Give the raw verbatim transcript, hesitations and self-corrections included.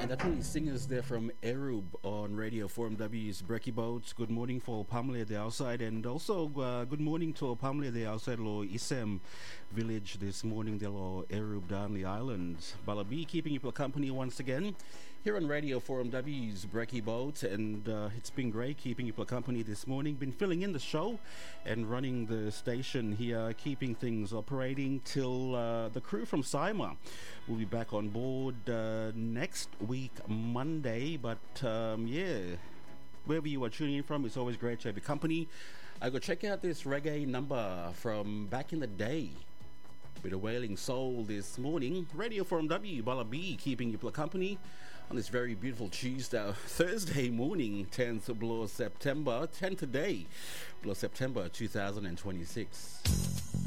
Definitely singers there from Erub on Radio Forum W's Brecky Boats. Good morning for Pamela the outside, and also uh, good morning to Pamela the outside lo Isem village this morning the lo Erub down the island. Balabi keeping you company once again here on Radio Forum W's Brecky Boat, and uh, it's been great keeping you company this morning. Been filling in the show and running the station here, keeping things operating till uh, the crew from Saima will be back on board uh, next week Monday. But um, yeah, wherever you are tuning in from, it's always great to have your company. I go check out this reggae number from back in the day. Bit of wailing soul this morning. Radio Forum W, Bala B, keeping you company on this very beautiful Tuesday, Thursday morning, tenth of September, tenth day, September two thousand twenty-six.